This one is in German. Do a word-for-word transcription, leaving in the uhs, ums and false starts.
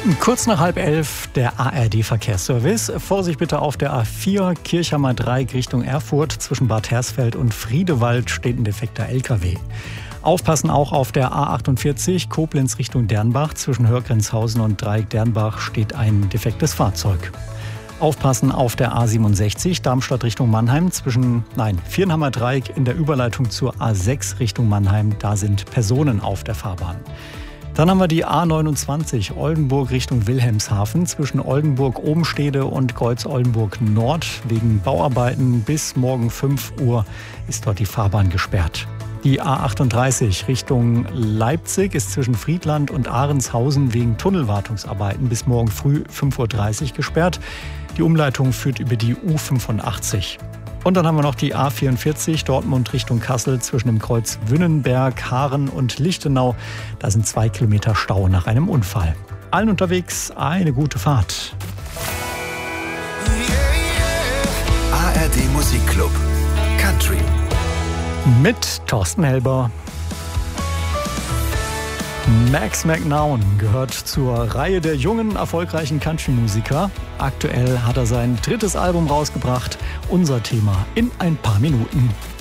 Kurz nach halb elf der A R D-Verkehrsservice. Vorsicht bitte auf der A vier Kirchhammer Dreieck Richtung Erfurt. Zwischen Bad Hersfeld und Friedewald steht ein defekter L K W. Aufpassen auch auf der A achtundvierzig Koblenz Richtung Dernbach. Zwischen Hörgrenzhausen und Dreieck Dernbach steht ein defektes Fahrzeug. Aufpassen auf der A siebenundsechzig Darmstadt Richtung Mannheim. Zwischen, nein, Viernhammer Dreieck in der Überleitung zur A sechs Richtung Mannheim. Da sind Personen auf der Fahrbahn. Dann haben wir die A neunundzwanzig Oldenburg Richtung Wilhelmshaven. Zwischen Oldenburg-Obenstede und Kreuz-Oldenburg-Nord. Wegen Bauarbeiten bis morgen fünf Uhr ist dort die Fahrbahn gesperrt. Die A achtunddreißig Richtung Leipzig ist zwischen Friedland und Ahrenshausen wegen Tunnelwartungsarbeiten bis morgen früh fünf Uhr dreißig gesperrt. Die Umleitung führt über die U fünfundachtzig. Und dann haben wir noch die A vierundvierzig Dortmund Richtung Kassel zwischen dem Kreuz Wünnenberg, Haaren und Lichtenau. Da sind zwei Kilometer Stau nach einem Unfall. Allen unterwegs eine gute Fahrt. A R D Musikclub Country mit Thorsten Helber. Max McNown gehört zur Reihe der jungen, erfolgreichen Country-Musiker. Aktuell hat er sein drittes Album rausgebracht. Unser Thema in ein paar Minuten.